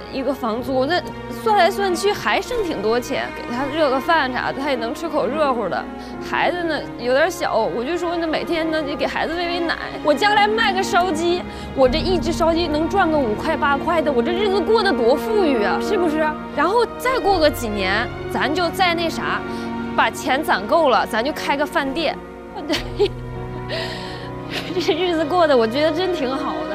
一个房租，那算来算去还剩挺多钱，给他热个饭啥的，他也能吃口热乎的。孩子呢有点小，我就说呢每天呢就给孩子喂喂奶。我将来卖个烧鸡，我这一只烧鸡能赚个5块8块的，我这日子过得多富裕啊，是不是？然后再过个几年，咱就再那啥，把钱攒够了，咱就开个饭店。这日子过得我觉得真挺好的。